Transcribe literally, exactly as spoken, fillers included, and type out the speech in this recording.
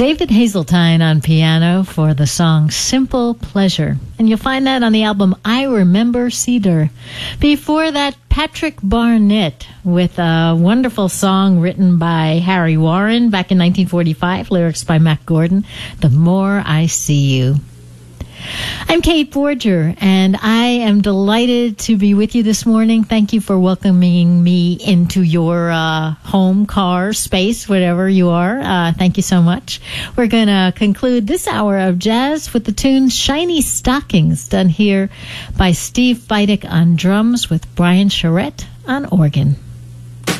David Hazeltine on piano for the song Simple Pleasure. And you'll find that on the album I Remember Cedar. Before that, Patrick Barnett with a wonderful song written by Harry Warren back in nineteen forty-five, lyrics by Mac Gordon, The More I See You. I'm Kate Borger, and I am delighted to be with you this morning. Thank you for welcoming me into your uh, home, car, space, whatever you are. Uh, thank you so much. We're going to conclude this hour of jazz with the tune Shiny Stockings, done here by Steve Feidig on drums with Brian Charette on organ.